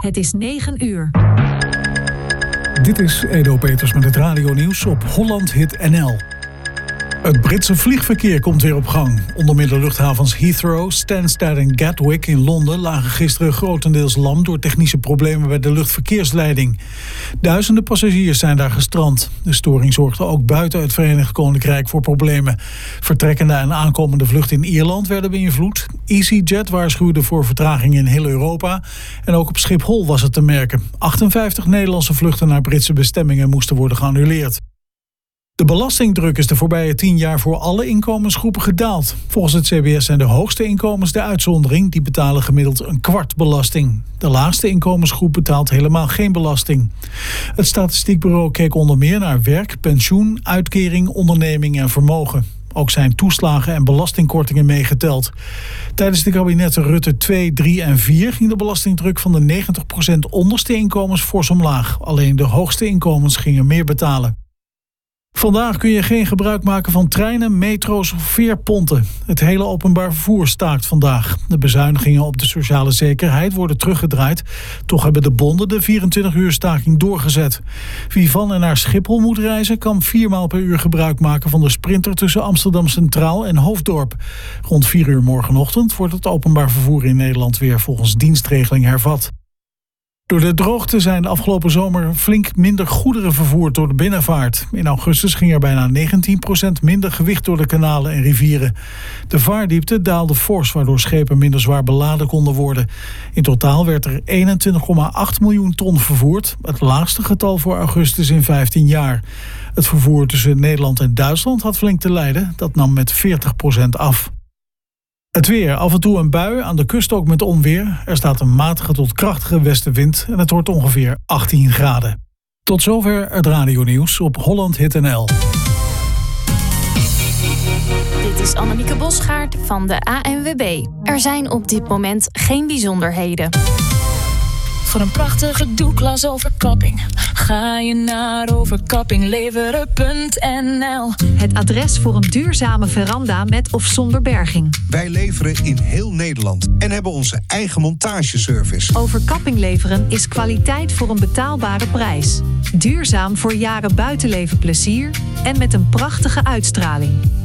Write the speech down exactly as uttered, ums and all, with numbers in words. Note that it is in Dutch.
Het is negen uur. Dit is Edo Peters met het radionieuws op Holland Hit N L. Het Britse vliegverkeer komt weer op gang. Onder meer de luchthavens Heathrow, Stansted en Gatwick in Londen lagen gisteren grotendeels lam door technische problemen bij de luchtverkeersleiding. Duizenden passagiers zijn daar gestrand. De storing zorgde ook buiten het Verenigd Koninkrijk voor problemen. Vertrekkende en aankomende vluchten in Ierland werden beïnvloed. EasyJet waarschuwde voor vertraging in heel Europa. En ook op Schiphol was het te merken. achtenvijftig Nederlandse vluchten naar Britse bestemmingen moesten worden geannuleerd. De belastingdruk is de voorbije tien jaar voor alle inkomensgroepen gedaald. Volgens het C B S zijn de hoogste inkomens de uitzondering. Die betalen gemiddeld een kwart belasting. De laagste inkomensgroep betaalt helemaal geen belasting. Het Statistiekbureau keek onder meer naar werk, pensioen, uitkering, onderneming en vermogen. Ook zijn toeslagen en belastingkortingen meegeteld. Tijdens de kabinetten Rutte twee, drie en vier ging de belastingdruk van de negentig procent onderste inkomens fors omlaag. Alleen de hoogste inkomens gingen meer betalen. Vandaag kun je geen gebruik maken van treinen, metro's of veerponten. Het hele openbaar vervoer staakt vandaag. De bezuinigingen op de sociale zekerheid worden teruggedraaid. Toch hebben de bonden de vierentwintig uur staking doorgezet. Wie van en naar Schiphol moet reizen, kan vier maal per uur gebruik maken van de sprinter tussen Amsterdam Centraal en Hoofddorp. Rond vier uur morgenochtend wordt het openbaar vervoer in Nederland weer volgens dienstregeling hervat. Door de droogte zijn de afgelopen zomer flink minder goederen vervoerd door de binnenvaart. In augustus ging er bijna negentien procent minder gewicht door de kanalen en rivieren. De vaardiepte daalde fors, waardoor schepen minder zwaar beladen konden worden. In totaal werd er eenentwintig komma acht miljoen ton vervoerd, het laagste getal voor augustus in vijftien jaar. Het vervoer tussen Nederland en Duitsland had flink te lijden, dat nam met veertig procent af. Het weer, af en toe een bui, aan de kust ook met onweer. Er staat een matige tot krachtige westenwind en het wordt ongeveer achttien graden. Tot zover het radionieuws op Holland Hit N L. Dit is Annemieke Bosgaard van de A N W B. Er zijn op dit moment geen bijzonderheden. Voor een prachtige doeklas overkapping ga je naar overkappingleveren punt n l. Het adres voor een duurzame veranda met of zonder berging. Wij leveren in heel Nederland en hebben onze eigen montageservice. Overkapping leveren is kwaliteit voor een betaalbare prijs. Duurzaam voor jaren buitenleven plezier en met een prachtige uitstraling.